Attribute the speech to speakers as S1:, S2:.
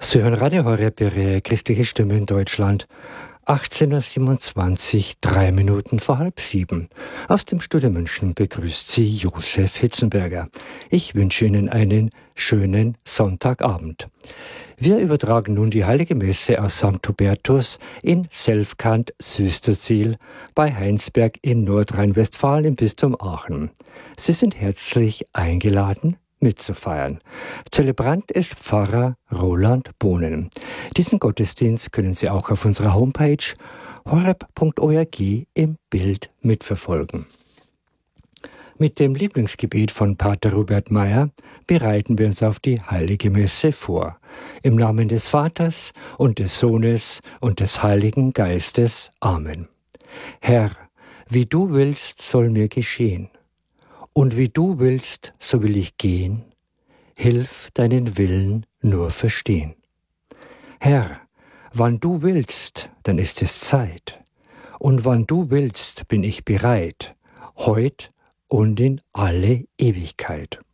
S1: Sie hören Radio Horeb, Ihre christliche Stimme in Deutschland. 18.27 Uhr, 3 Minuten vor halb 7. Aus dem Studio München begrüßt Sie Josef Hitzenberger. Ich wünsche Ihnen einen schönen Sonntagabend. Wir übertragen nun die Heilige Messe aus St. Hubertus in Selfkant, Süsterziel bei Heinsberg in Nordrhein-Westfalen im Bistum Aachen. Sie sind herzlich eingeladen, mitzufeiern. Zelebrant ist Pfarrer Roland Bohnen. Diesen Gottesdienst können Sie auch auf unserer Homepage horeb.org im Bild mitverfolgen. Mit dem Lieblingsgebet von Pater Robert Meyer bereiten wir uns auf die Heilige Messe vor. Im Namen des Vaters und des Sohnes und des Heiligen Geistes. Amen. Herr, wie du willst, soll mir geschehen. Und wie du willst, so will ich gehen. Hilf deinen Willen nur verstehen. Herr, wann du willst, dann ist es Zeit. Und wann du willst, bin ich bereit. Heut und in alle Ewigkeit.